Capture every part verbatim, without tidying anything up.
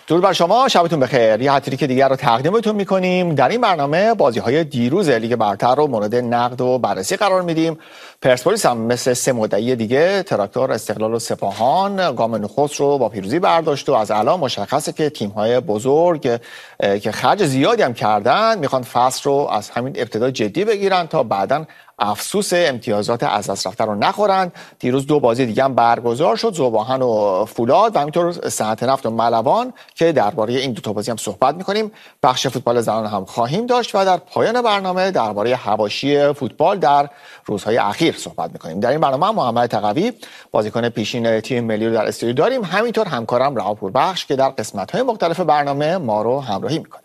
درود بر شما، شبتون بخیر. یه هتریک دیگر رو تقدیمتون میکنیم. در این برنامه بازی‌های دیروز لیگ برتر رو مورد نقد و بررسی قرار میدیم. پرسپولیس هم مثل سه مدعی دیگه تراکتور، استقلال و سپاهان گام نخست رو با پیروزی برداشت و از الان مشخصه که تیم‌های بزرگ که خرج زیادی هم کردن میخوان فصل رو از همین ابتدا جدی بگیرن تا بعداً افسوس امتیازات از دست رفته رو نخورند. دیروز دو بازی دیگه هم برگزار شد، ذوباهن و فولاد و همینطور صنعت نفت و ملوان که درباره این دو تا بازی هم صحبت می‌کنیم. بخش فوتبال زنان هم خواهیم داشت و در پایان برنامه درباره حواشی فوتبال در روزهای اخیر صحبت می‌کنیم. در این برنامه محمد تقوی بازیکن پیشین تیم ملی رو در استودیو داریم، همینطور همکارم رهاپور بخش که در قسمت‌های مختلف برنامه ما رو همراهی می‌کنه.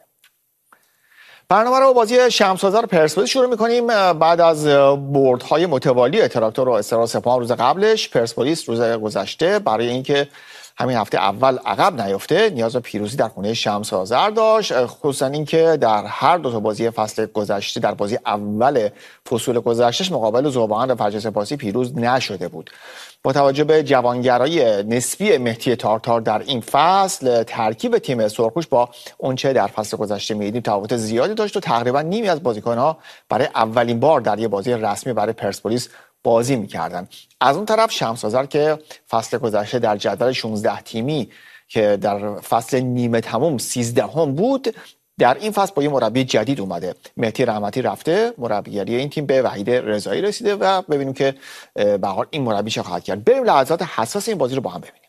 برنامه رو بازی شمس‌آذر پرسپولیس شروع می‌کنیم. بعد از بردهای متوالی تراکتور و استقلال سپاهان روز قبلش، پرسپولیس روز گذشته برای اینکه همین هفته اول عقب نیفته نیاز به پیروزی در خونه شمس‌آذر داشت، خصوصا اینکه در هر دو تا بازی فصل گذشته در بازی اول فصول گذشتهش مقابل ذوباهن و فرج سپاسی پیروز نشده بود. با توجه به جوانگرایی نسبی مهدی تارتار در این فصل، ترکیب تیم سرخپوش با اونچه در فصل گذشته می‌دیدیم تفاوت زیادی داشت و تقریبا نیمی از بازیکن‌ها برای اولین بار در یک بازی رسمی برای پرسپولیس بازی می‌کردند. از اون طرف شمس‌آذر که فصل گذشته در جدول شانزده تیمی که در فصل نیمه تموم سیزدهم بود، در این فصل با یه مربی جدید اومده. مهدی رحمتی رفته، مربیگری این تیم به وحید رضایی رسیده و ببینیم که به هر حال این مربی چه خواهد کرد. بریم لحظات حساس این بازی رو با هم ببینیم.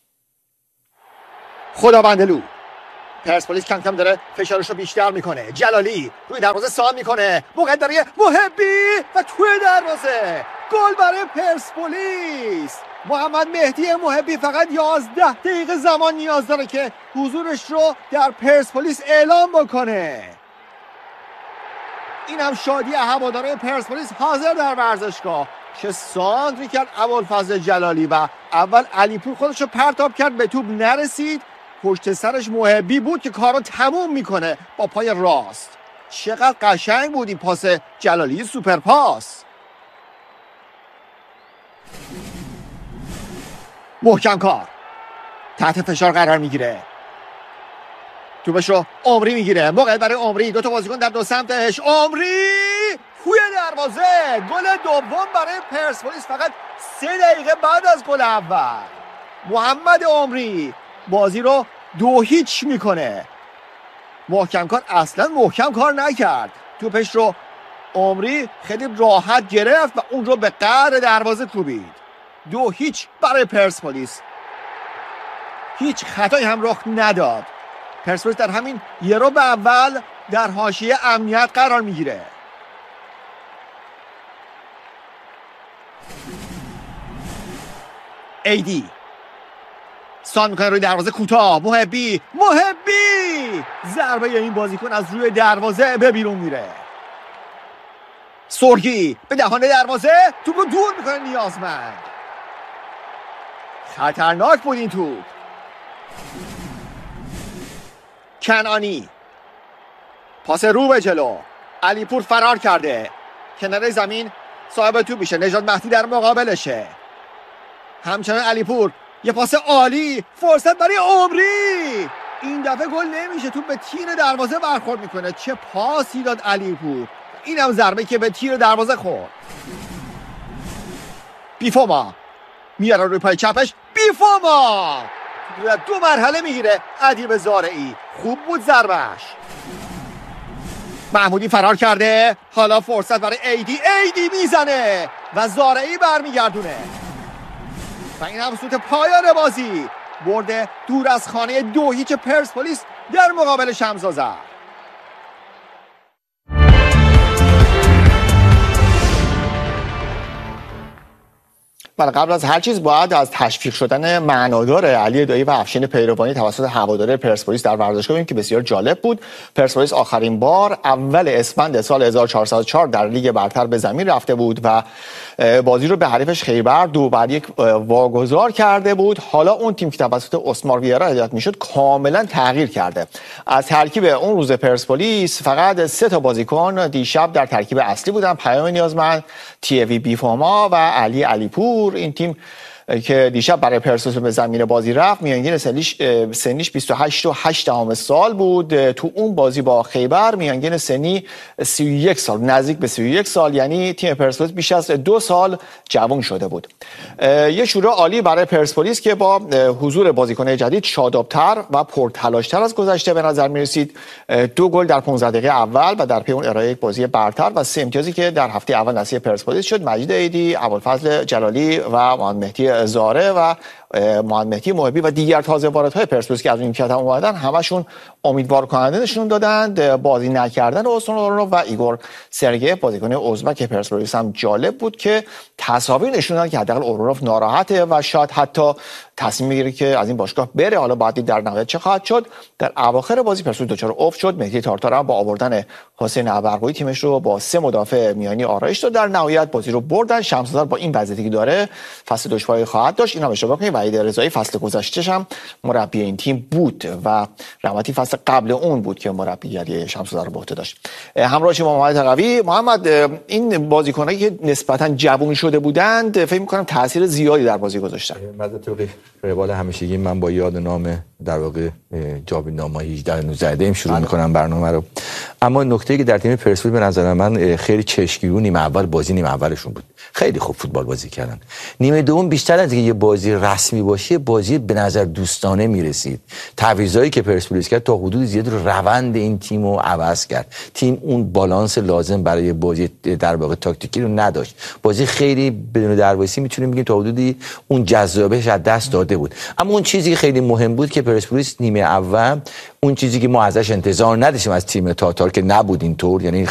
خداوندلو پرسپولیس کم کم داره فشارش رو بیشتر میکنه. جلالی روی دروازه سام میکنه، مقدمه محبی و توی دروازه گل برای پرسپولیس. محمد مهدی محبی فقط یازده دقیقه زمان نیاز داره که حضورش رو در پرسپولیس اعلام بکنه. این هم شادی هواداران پرسپولیس حاضر در ورزشگاه. چه سانتری کرد ابوالفضل جلالی و اول علیپور خودش رو پرتاب کرد، به توپ نرسید. پشت سرش محبی بود که کارو تموم میکنه با پای راست. چقدر قشنگ بود این پاس جلالی، سوپر پاس. محکم کار، تحت فشار قرار میگیره، توپش رو عمری میگیره، موقع برای عمری، دو تا بازیکن در دو سمتش. عمری توی دروازه، گل دوم برای پرسپولیس فقط سه دقیقه بعد از گل اول. محمد عمری بازی رو دو هیچ میکنه. محکم کار اصلا محکم کار نکرد، توپش رو عمری خیلی راحت گرفت و اون رو به قعر دروازه کوبید. دو هیچ برای پرسپولیس. هیچ خطایی هم رخ نداد. پرسپولیس در همین یه رو به اول در حاشیه امنیت قرار میگیره. ایدی سان میکنه روی دروازه کوتاه. محبی محبی ضربه این بازیکن از روی دروازه به بیرون میره. سرگی به دهانه دروازه توپ رو دور میکنه نیازمند. خطرناک بود این توپ. کنعانی پاس رو به جلو، علیپور فرار کرده، کنار زمین صاحب توپ میشه، نژاد مهدی در مقابلشه. همچنان علیپور یه پاس عالی، فرصت برای عمری. این دفعه گل نمیشه، توپ به تیر دروازه برخورد میکنه. چه پاسی داد علیپور. اینم ضربه که به تیر دروازه خورد. بیفوما میاره روی پای چپش، بیفوما دو مرحله میگیره. ادیب زارعی خوب بود ضربش. محمودی فرار کرده، حالا فرصت برای ایدی. ایدی میزنه و زارعی برمیگردونه و این هم سوت پایان بازی. برد دور از خانه دو هیچ پرسپولیس در مقابل شمس‌آذر. ولی قبل از هر چیز باید از تشویق شدن معنادار علی دایی و افشین پیروانی توسط هواداره پرسپولیس در ورزشگاه بگیم که بسیار جالب بود. پرسپولیس آخرین بار اول اسفند سال هزار و چهارصد و چهار در لیگ برتر به زمین رفته بود و بازی رو به حریفش خیبر دو بر یک واگذار کرده بود. حالا اون تیم که توسط اسمار ویرا هدایت میشد کاملا تغییر کرده. از ترکیب اون روز پرسپولیس فقط سه تا بازیکن دیشب در ترکیب اصلی بودن: پیام نیازمند، تیوی بیفوما و علی علیپور. این تیم که دیشب برای پرسپولیس به زمین بازی رفت، میانگین سنیش سنیش بیست و هشت و هشت دهم سال بود. تو اون بازی با خیبر میانگین سنی سی و یک سال، نزدیک به سی و یک سال، یعنی تیم پرسپولیس بیش از دو سال جوان شده بود. یه شروع عالی برای پرسپولیس که با حضور بازیکن جدید شادابتر و پرتلاشتر از گذشته به نظر می‌رسید. دو گل در پانزده دقیقه اول و در پی اون ارائه یک بازی برتر و سه امتیازی که در هفته اول نصیب پرسپولیس شد. مجید عیدی، ابوالفضل جلالی و محمد مهدی زاره و محمد مهدی محبی و دیگر تازه واردهای پرسپولیس که از این امتیاز هم اومدن، همشون امیدوار کننده نشون دادند. بازی نکردن اوسونورو و ایگور سرگیف بازیکن ازبک پرسپولیس هم جالب بود که تصاویر نشون دادن که حداقل اوروروف ناراحته و شاید حتی تصمیم میگیره که از این باشگاه بره. حالا بعد در نهایت چه خواهد شد. در اواخر بازی پرسپولیس دچار افت شد. مهدی تارتارا با آوردن حسین ابرقویی تیمش رو با سه مدافع میانی آرایش داد. در نهایت بازی رو بردن. شمس‌آذر با این وضعیتی که داره فصل دشواری خواهد داشت. اینا اشتباه کنید. وحید رضایی فصل گذشته‌ش هم مربی این تیم بود و رحمتی فصل قبل اون بود که مربیگری شمس‌آذر رو به عهده داشت. همراه شما محمد تقوی. محمد، این بازیکنایی که نسبتاً جوان شده بودند فکر می‌کنم تاثیر زیادی در بازی گذاشتن. مدد روال همیشگی من با یاد نام در واقع جاوید ناما هجده نوزده شروع می‌کنم برنامه رو. اما نکته‌ای که در تیم پرسپولیس به نظر من خیلی چشمگیر نیمه اول بازی نیمه اولشون بود. خیلی خوب فوتبال بازی کردن. نیمه دوم بیشتر از اینکه یه بازی رسمی باشه، بازی به نظر دوستانه میرسید. تعویضایی که پرسپولیس کرد تا حدود زیاد رو روند این تیمو عوض کرد. تیم اون بالانس لازم برای بازی در واقع تاکتیکی رو نداشت. بازی خیلی بدون دروایسی میتونیم بگیم تا حدودی اون جذابیتش از دست داده بود. اما اون چیزی که خیلی مهم بود که پرسپولیس نیمه اول اون چیزی که ما ازش انتظار نداشتیم از تیم تاتار که نبود اینطور، یعنی